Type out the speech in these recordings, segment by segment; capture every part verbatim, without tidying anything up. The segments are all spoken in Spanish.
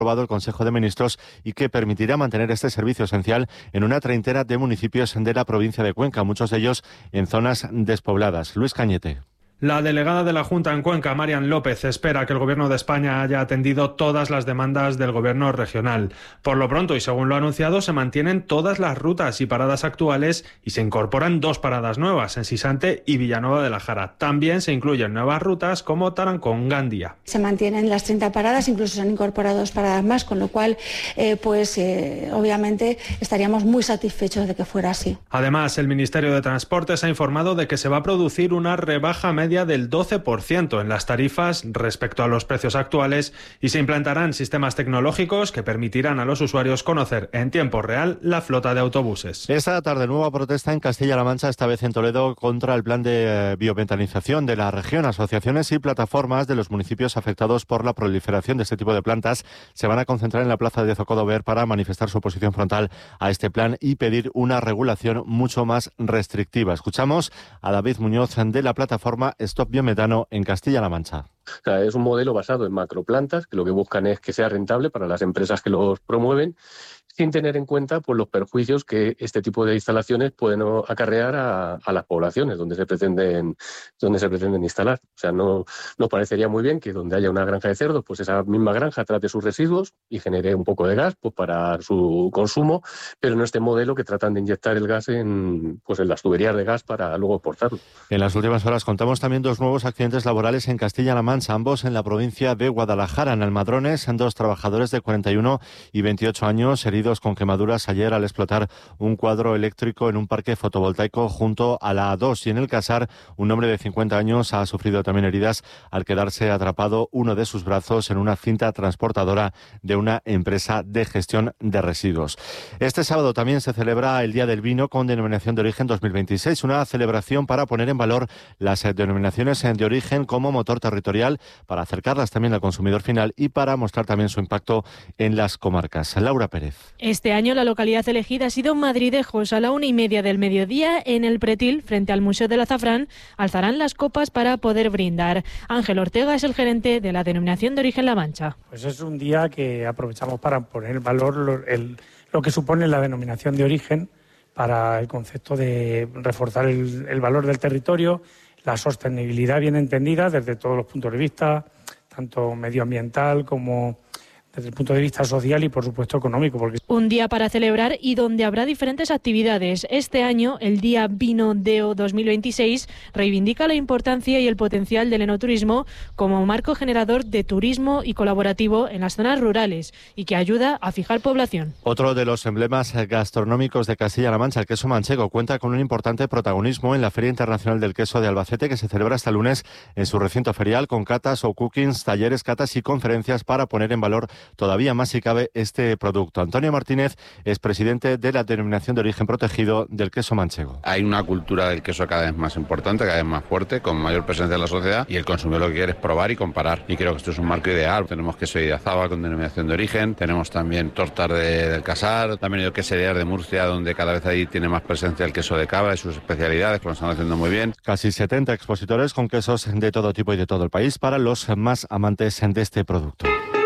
aprobado el Consejo de Ministros y que permitirá mantener este servicio esencial en una treintena de municipios de la provincia de Cuenca, muchos de ellos en zonas despobladas. Luis Cañete. La delegada de la Junta en Cuenca, Marian López, espera que el Gobierno de España haya atendido todas las demandas del Gobierno regional. Por lo pronto, y según lo anunciado, se mantienen todas las rutas y paradas actuales y se incorporan dos paradas nuevas en Sisante y Villanueva de la Jara. También se incluyen nuevas rutas como Tarancón-Gandía. Se mantienen las treinta paradas, incluso se han incorporado dos paradas más, con lo cual, eh, pues eh, obviamente estaríamos muy satisfechos de que fuera así. Además, el Ministerio de Transportes ha informado de que se va a producir una rebaja media del doce por ciento en las tarifas respecto a los precios actuales y se implantarán sistemas tecnológicos que permitirán a los usuarios conocer en tiempo real la flota de autobuses. Esta tarde nueva protesta en Castilla-La Mancha, esta vez en Toledo, contra el plan de biometanización de la región. Asociaciones y plataformas de los municipios afectados por la proliferación de este tipo de plantas se van a concentrar en la plaza de Zocodover para manifestar su oposición frontal a este plan y pedir una regulación mucho más restrictiva. Escuchamos a David Muñoz de la plataforma Stop Biometano en Castilla-La Mancha. O sea, es un modelo basado en macroplantas que lo que buscan es que sea rentable para las empresas que los promueven, sin tener en cuenta pues, los perjuicios que este tipo de instalaciones pueden acarrear a, a las poblaciones donde se pretenden donde se pretenden instalar. O sea, no nos parecería muy bien que donde haya una granja de cerdos, pues esa misma granja trate sus residuos y genere un poco de gas pues, para su consumo, pero no este modelo que tratan de inyectar el gas en, pues, en las tuberías de gas para luego exportarlo. En las últimas horas contamos también dos nuevos accidentes laborales en Castilla-La Mancha, ambos en la provincia de Guadalajara. En Almadrones, dos trabajadores de cuarenta y uno y veintiocho años heridos con quemaduras ayer al explotar un cuadro eléctrico en un parque fotovoltaico junto a la A dos. Y en el Casar, un hombre de cincuenta años ha sufrido también heridas al quedarse atrapado uno de sus brazos en una cinta transportadora de una empresa de gestión de residuos. Este sábado también se celebra el Día del Vino con denominación de origen dos mil veintiséis, una celebración para poner en valor las denominaciones de origen como motor territorial, para acercarlas también al consumidor final y para mostrar también su impacto en las comarcas. Laura Pérez. Este año la localidad elegida ha sido Madridejos. A la una y media del mediodía, en el Pretil, frente al Museo del Azafrán, alzarán las copas para poder brindar. Ángel Ortega es el gerente de la denominación de origen La Mancha. Pues es un día que aprovechamos para poner en valor lo, el, lo que supone la denominación de origen para el concepto de reforzar el, el valor del territorio, la sostenibilidad bien entendida desde todos los puntos de vista, tanto medioambiental como desde el punto de vista social y, por supuesto, económico. Porque... Un día para celebrar y donde habrá diferentes actividades. Este año, el Día Vino Deo dos mil veintiséis reivindica la importancia y el potencial del enoturismo como marco generador de turismo y colaborativo en las zonas rurales y que ayuda a fijar población. Otro de los emblemas gastronómicos de Castilla-La Mancha, el queso manchego, cuenta con un importante protagonismo en la Feria Internacional del Queso de Albacete, que se celebra hasta el lunes en su recinto ferial, con catas o cookings, talleres, catas y conferencias para poner en valor todavía más si cabe este producto. Antonio Martínez es presidente de la denominación de origen protegido del queso manchego. Hay una cultura del queso cada vez más importante, cada vez más fuerte, con mayor presencia en la sociedad, y el consumidor lo que quiere es probar y comparar. Y creo que esto es un marco ideal. Tenemos queso de Idiazábal con denominación de origen, tenemos también tortas de, del Casar, también el queserías de Murcia, donde cada vez ahí tiene más presencia el queso de cabra y sus especialidades, que lo están haciendo muy bien. Casi setenta expositores con quesos de todo tipo y de todo el país para los más amantes de este producto.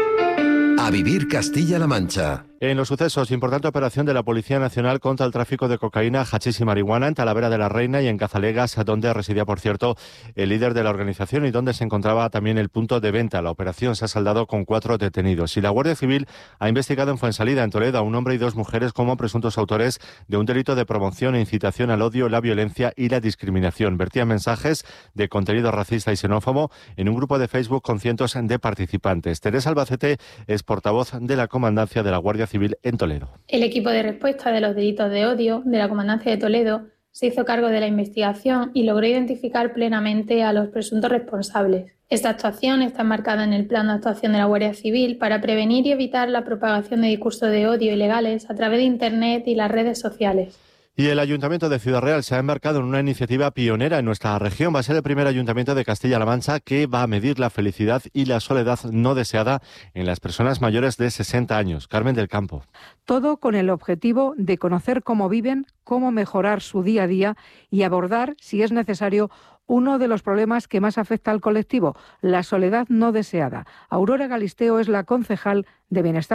A vivir Castilla-La Mancha. En los sucesos, importante operación de la Policía Nacional contra el tráfico de cocaína, hachís y marihuana en Talavera de la Reina y en Cazalegas, donde residía, por cierto, el líder de la organización y donde se encontraba también el punto de venta. La operación se ha saldado con cuatro detenidos. Y la Guardia Civil ha investigado en Fuensalida, en Toledo, a un hombre y dos mujeres como presuntos autores de un delito de promoción e incitación al odio, la violencia y la discriminación. Vertían mensajes de contenido racista y xenófobo en un grupo de Facebook con cientos de participantes. Teresa Albacete es portavoz de la Comandancia de la Guardia Civil en Toledo. El equipo de respuesta de los delitos de odio de la Comandancia de Toledo se hizo cargo de la investigación y logró identificar plenamente a los presuntos responsables. Esta actuación está enmarcada en el plan de actuación de la Guardia Civil para prevenir y evitar la propagación de discursos de odio ilegales a través de Internet y las redes sociales. Y el Ayuntamiento de Ciudad Real se ha embarcado en una iniciativa pionera en nuestra región. Va a ser el primer ayuntamiento de Castilla-La Mancha que va a medir la felicidad y la soledad no deseada en las personas mayores de sesenta años. Carmen del Campo. Todo con el objetivo de conocer cómo viven, cómo mejorar su día a día y abordar, si es necesario, uno de los problemas que más afecta al colectivo, la soledad no deseada. Aurora Galisteo es la concejal de Bienestar